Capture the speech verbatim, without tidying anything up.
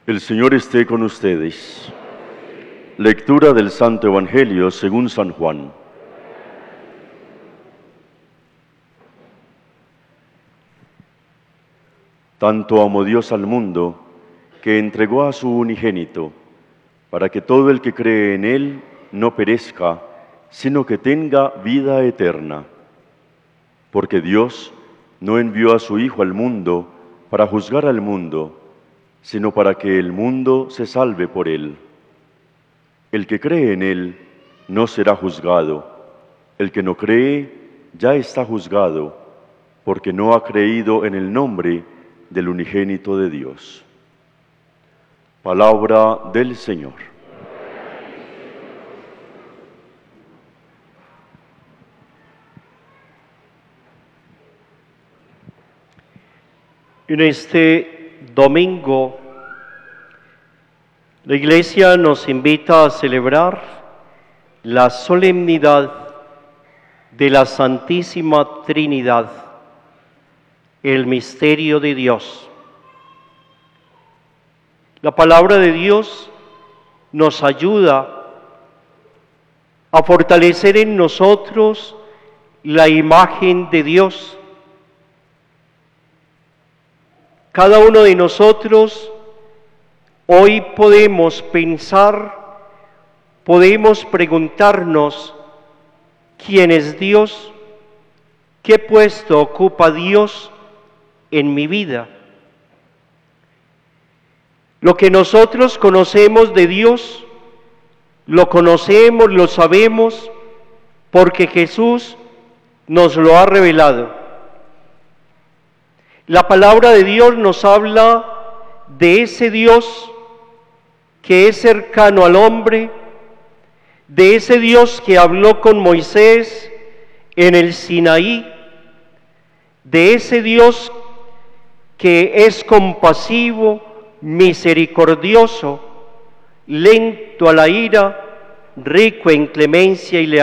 El Señor esté con ustedes. Lectura del Santo Evangelio según San Juan. Tanto amó Dios al mundo, que entregó a su unigénito, para que todo el que cree en Él no perezca, sino que tenga vida eterna. Porque Dios no envió a su Hijo al mundo para juzgar al mundo, sino para que el mundo se salve por Él. El que cree en Él no será juzgado. El que no cree ya está juzgado, porque no ha creído en el nombre del unigénito de Dios. Palabra del Señor. En este domingo, la Iglesia nos invita a celebrar la solemnidad de la Santísima Trinidad, el misterio de Dios. La palabra de Dios nos ayuda a fortalecer en nosotros la imagen de Dios. Cada uno de nosotros hoy podemos pensar, podemos preguntarnos, ¿quién es Dios? ¿Qué puesto ocupa Dios en mi vida? Lo que nosotros conocemos de Dios, lo conocemos, lo sabemos, porque Jesús nos lo ha revelado. La palabra de Dios nos habla de ese Dios que es cercano al hombre, de ese Dios que habló con Moisés en el Sinaí, de ese Dios que es compasivo, misericordioso, lento a la ira, rico en clemencia y lealtad.